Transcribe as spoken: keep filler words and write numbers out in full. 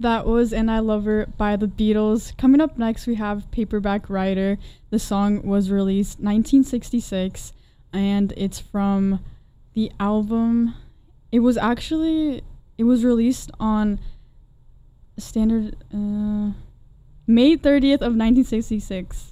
That was And I Love Her by the Beatles. Coming up next, we have Paperback Writer. The song was released nineteen sixty-six, and it's from the album. It was actually, it was released on standard, uh, May thirtieth of nineteen sixty-six.